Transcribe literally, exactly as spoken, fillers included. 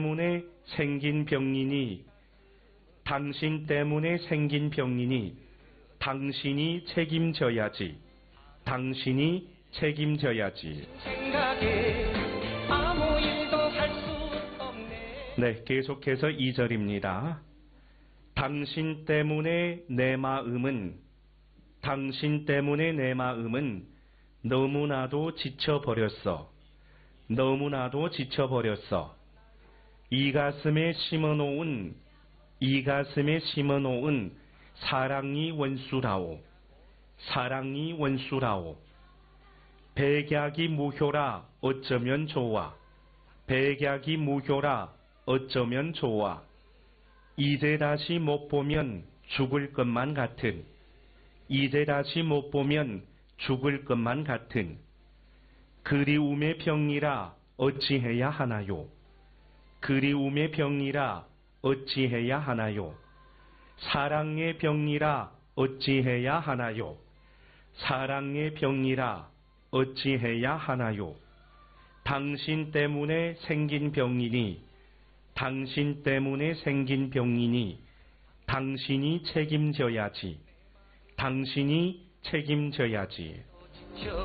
때문에 생긴 병이니 당신 때문에 생긴 병이니 당신이 책임져야지. 당신이 책임져야지. 생각에 아무 일도 할 수 없네. 네, 계속해서 이 절입니다. 당신 때문에 내 마음은 당신 때문에 내 마음은 너무나도 지쳐버렸어. 너무나도 지쳐버렸어. 이 가슴에 심어놓은 이 가슴에 심어놓은 사랑이 원수라오. 사랑이 원수라오. 백약이 무효라 어쩌면 좋아. 백약이 무효라 어쩌면 좋아. 이제 다시 못 보면 죽을 것만 같은 이제 다시 못 보면 죽을 것만 같은 그리움의 병이라 어찌해야 하나요? 그리움의 병이라 어찌해야 하나요? 사랑의 병이라 어찌해야 하나요? 사랑의 병이라 어찌해야 하나요? 당신 때문에 생긴 병이니 당신 때문에 생긴 병이니 당신이 책임져야지. 당신이 책임져야지.